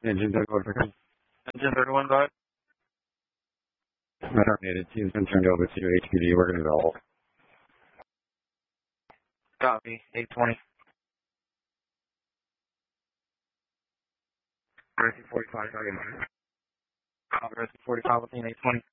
Engine 31 for come. Engine 31, go ahead. Terminated. Team's been turned over to HPD. We're going to go. Copy. 820. Rescue 45, target. Rescue 45, within 820.